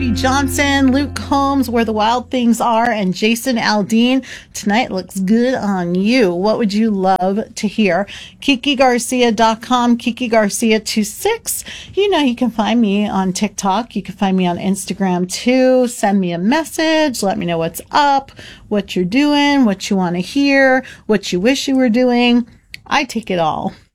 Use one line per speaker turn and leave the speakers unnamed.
Cody Johnson, Luke Combs, Where the Wild Things Are, and Jason Aldean. Tonight looks good on you. What would you love to hear? KikiGarcia.com, KikiGarcia26. You know you can find me on TikTok. You can find me on Instagram too. Send me a message. Let me know what's up, what you're doing, what you want to hear, what you wish you were doing. I take it all.